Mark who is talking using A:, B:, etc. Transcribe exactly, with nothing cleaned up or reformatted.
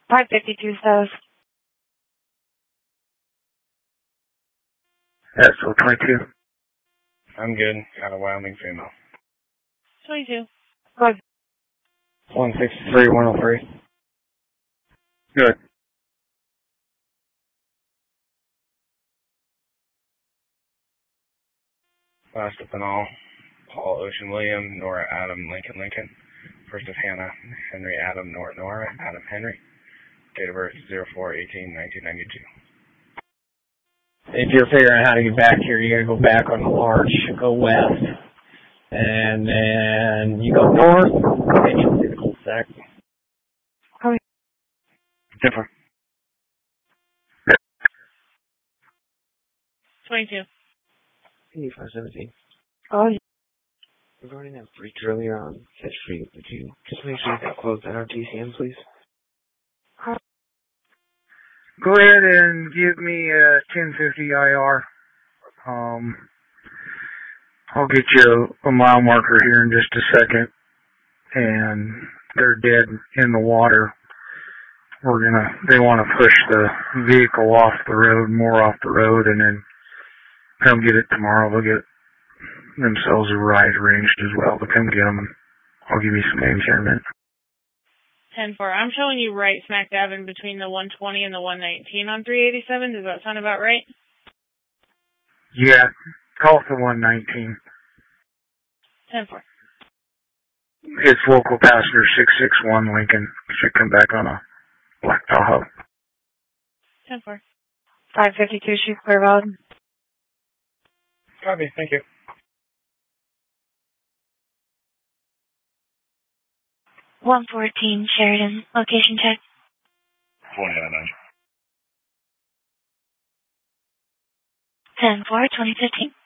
A: five fifty-two South.
B: That's so twenty-two.
C: I'm good. Got a Wyoming female.
A: twenty-two. Good.
C: one sixty-three, one oh three.
B: Good.
C: Last up and all, Paul Ocean William, Nora Adam Lincoln Lincoln. First is Hannah Henry Adam Nora Nora Adam Henry. Date of birth zero four eighteen nineteen ninety-two.
D: If you're figuring out how to get back here, you gotta go back on the arch, go west, and then you go north, and you'll see the cul-de-sac.
A: Okay.
C: Different.
A: twenty-two.
E: eighty-five seventeen.
A: Oh, yeah.
E: Regarding that breach earlier on Fifth Street, would you just make sure you got closed at our T C M, please?
B: Go ahead and give me a ten fifty I R. Um, I'll get you a mile marker here in just a second. And they're dead in the water. We're gonna, they want to push the vehicle off the road, more off the road, and then come get it tomorrow. They'll get themselves a ride arranged as well to come get them. I'll give you some names here in a minute.
A: ten four. I'm showing you right smack dab in between the one twenty and the one nineteen on three eighty-seven. Does that sound about right?
B: Yeah, call it the one nineteen.
A: ten four.
B: It's local passenger six six one Lincoln. Should come back on a black Tahoe.
A: ten four. five fifty-two Chief Clear Road.
C: Copy. Thank you.
A: one fourteen Sheridan. Location check.
C: forty-nine nine.
A: ten four, twenty fifteen.